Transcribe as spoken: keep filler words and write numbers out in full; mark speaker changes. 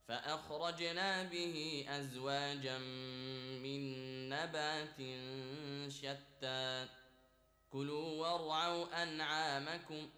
Speaker 1: فأخرجنا به أزواجا من نبات شتى كلوا وارعوا أنعامكم